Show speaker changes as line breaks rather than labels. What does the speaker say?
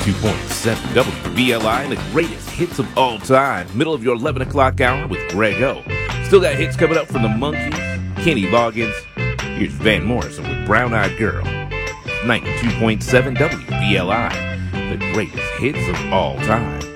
92.7 WBLI, the greatest hits of all time. Middle of your 11 o'clock hour with Greg O. Still got hits coming up from the Monkees, Kenny Loggins. Here's Van Morrison with Brown Eyed Girl. 92.7 WBLI, the greatest hits of all time.